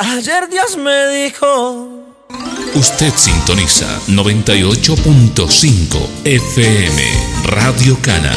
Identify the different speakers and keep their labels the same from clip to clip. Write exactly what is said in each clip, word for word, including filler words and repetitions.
Speaker 1: Ayer Dios me dijo.
Speaker 2: Usted sintoniza noventa y ocho punto cinco F M Radio Cana.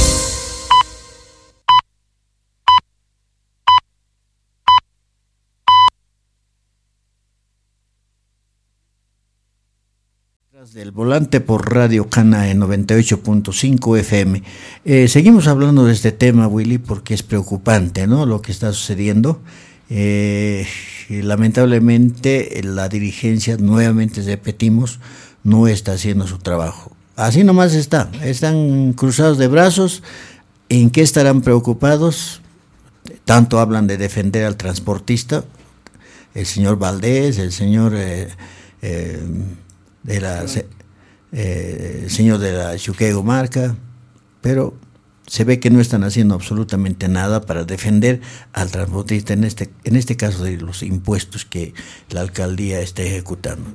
Speaker 3: Del volante por Radio Cana en noventa y ocho punto cinco F M. Eh, seguimos hablando de este tema, Willy, porque es preocupante, ¿no? Lo que está sucediendo. Eh, lamentablemente la dirigencia, nuevamente repetimos, no está haciendo su trabajo. Así nomás está, están cruzados de brazos. ¿En qué estarán preocupados? Tanto hablan de defender al transportista, el señor Valdés, el señor eh, eh, de la eh, el señor de la Chuquego Marca, pero se ve que no están haciendo absolutamente nada para defender al transportista, en este, en este caso de los impuestos que la alcaldía está ejecutando.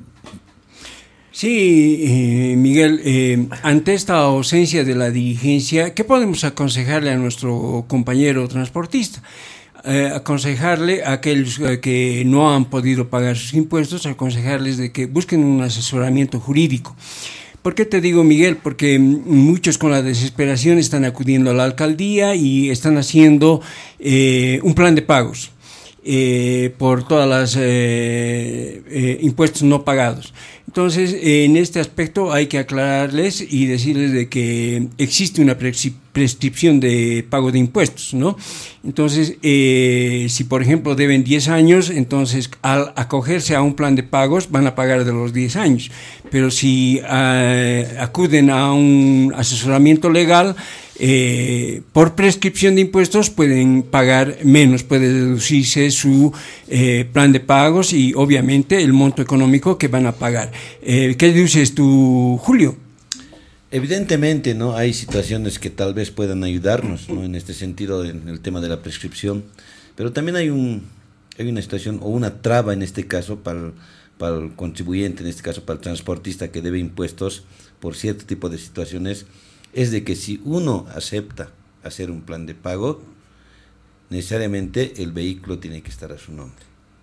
Speaker 4: Sí, eh, Miguel, eh, ante esta ausencia de la dirigencia, ¿qué podemos aconsejarle a nuestro compañero transportista? Eh, aconsejarle a aquellos que no han podido pagar sus impuestos, aconsejarles de que busquen un asesoramiento jurídico. ¿Por qué te digo, Miguel? Porque muchos con la desesperación están acudiendo a la alcaldía y están haciendo eh, un plan de pagos eh, por todas las eh, eh, impuestos no pagados. Entonces, eh, en este aspecto hay que aclararles y decirles de que existe una prescripción de pago de impuestos, ¿no? Entonces, eh, si por ejemplo deben diez años, entonces al acogerse a un plan de pagos van a pagar de los diez años. Pero si eh, acuden a un asesoramiento legal, eh, por prescripción de impuestos pueden pagar menos, puede deducirse su eh, plan de pagos y obviamente el monto económico que van a pagar. Eh, ¿Qué dices tú, Julio?
Speaker 5: Evidentemente, ¿no? Hay situaciones que tal vez puedan ayudarnos, ¿no? En este sentido, en el tema de la prescripción, pero también hay un hay una situación o una traba en este caso para el, para el contribuyente, en este caso para el transportista que debe impuestos por cierto tipo de situaciones, es de que si uno acepta hacer un plan de pago, necesariamente el vehículo tiene que estar a su nombre.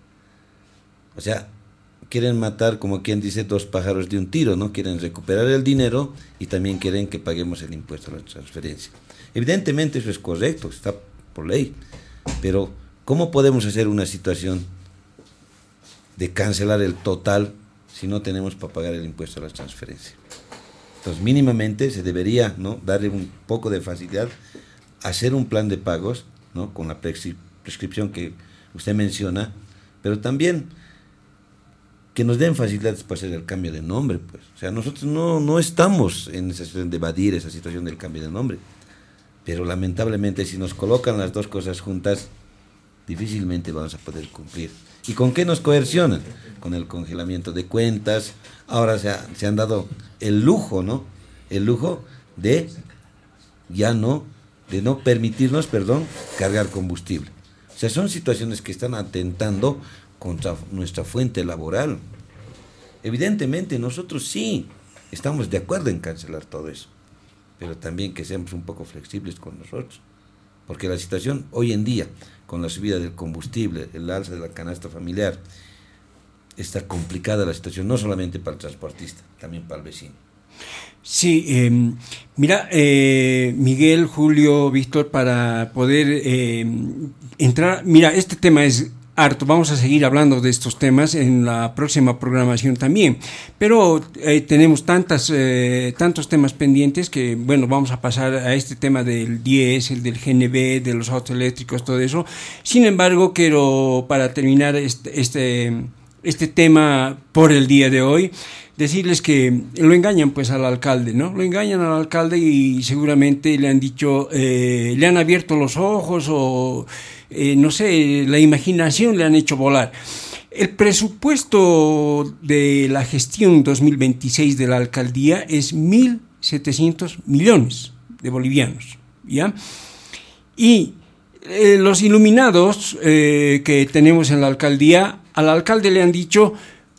Speaker 5: O sea, quieren matar, como quien dice, dos pájaros de un tiro, ¿no? Quieren recuperar el dinero y también quieren que paguemos el impuesto a la transferencia. Evidentemente eso es correcto, está por ley, pero ¿cómo podemos hacer una situación de cancelar el total si no tenemos para pagar el impuesto a la transferencia? Entonces, mínimamente se debería, ¿no?, darle un poco de facilidad, hacer un plan de pagos, ¿no?, con la prescripción que usted menciona, pero también que nos den facilidades para hacer el cambio de nombre, pues. O sea, nosotros no, no estamos en esa situación de evadir esa situación del cambio de nombre, pero lamentablemente si nos colocan las dos cosas juntas, difícilmente vamos a poder cumplir. ¿Y con qué nos coercionan? Con el congelamiento de cuentas. Ahora se, ha, se han dado el lujo, ¿no? El lujo de ya no, de no permitirnos, perdón, cargar combustible. O sea, son situaciones que están atentando contra nuestra fuente laboral. Evidentemente nosotros sí estamos de acuerdo en cancelar todo eso, pero también que seamos un poco flexibles con nosotros, porque la situación hoy en día, con la subida del combustible, el alza de la canasta familiar, está complicada la situación, no solamente para el transportista, también para el vecino.
Speaker 4: Sí, eh, mira, eh, Miguel, Julio, Víctor, para poder eh, entrar, mira, este tema es harto, vamos a seguir hablando de estos temas en la próxima programación también, pero eh, tenemos tantas, eh, tantos temas pendientes que, bueno, vamos a pasar a este tema del diez, el del G N B, de los autos eléctricos, todo eso. Sin embargo, quiero, para terminar este, este, este tema por el día de hoy, decirles que lo engañan pues al alcalde, ¿no? Lo engañan al alcalde y seguramente le han dicho, eh, le han abierto los ojos o, eh, no sé, la imaginación le han hecho volar. El presupuesto de la gestión dos mil veintiséis de la alcaldía es mil setecientos millones de bolivianos, ¿ya? Y eh, los iluminados eh, que tenemos en la alcaldía, al alcalde le han dicho: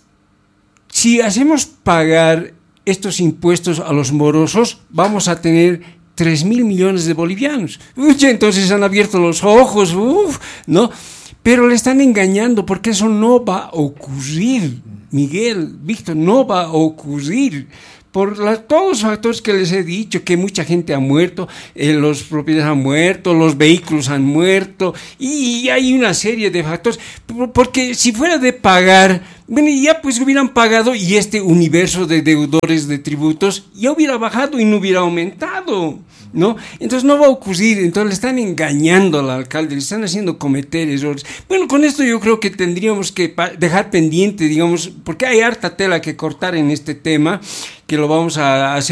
Speaker 4: si hacemos pagar estos impuestos a los morosos, vamos a tener tres mil millones de bolivianos. Uy, entonces han abierto los ojos, uf, ¿no? pero le están engañando porque eso no va a ocurrir, Miguel, Víctor, no va a ocurrir. Por la, todos los factores que les he dicho, que mucha gente ha muerto, eh, los propietarios han muerto, los vehículos han muerto, y hay una serie de factores, porque si fuera de pagar, bueno, ya pues hubieran pagado y este universo de deudores de tributos ya hubiera bajado y no hubiera aumentado, ¿no? Entonces no va a ocurrir, entonces le están engañando al alcalde, le están haciendo cometer errores. Bueno, con esto yo creo que tendríamos que dejar pendiente, digamos, porque hay harta tela que cortar en este tema, que lo vamos a hacer